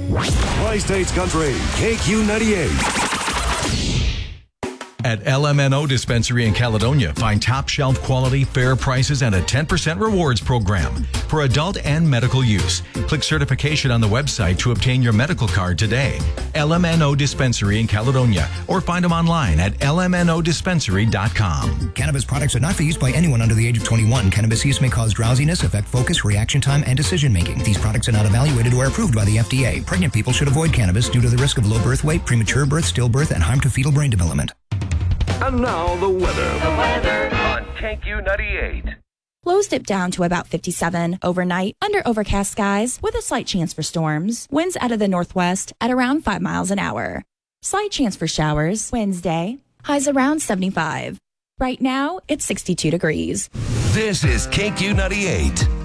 Tri-States Country, KQ98. At LMNO Dispensary in Caledonia, find top shelf quality, fair prices, and a 10% rewards program for adult and medical use. Click certification on the website to obtain your medical card today. LMNO Dispensary in Caledonia, or find them online at lmnodispensary.com. Cannabis products are not for use by anyone under the age of 21. Cannabis use may cause drowsiness, affect focus, reaction time, and decision making. These products are not evaluated or approved by the FDA. Pregnant people should avoid cannabis due to the risk of low birth weight, premature birth, stillbirth, and harm to fetal brain development. And now the weather. On KQ98. Lows dip down to about 57 overnight under overcast skies with a slight chance for storms. Winds out of the northwest at around 5 miles an hour. Slight chance for showers Wednesday. Highs around 75. Right now, it's 62 degrees. This is KQ98.